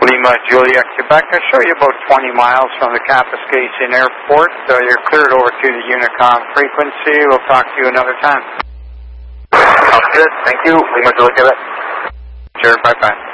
Lima Juliet, Quebec. I show you about 20 miles from the Kapuskasing Airport. You're cleared over to the Unicom frequency. We'll talk to you another time. Sounds good. Thank you. Lima Juliet, Quebec. Sure. Bye-bye.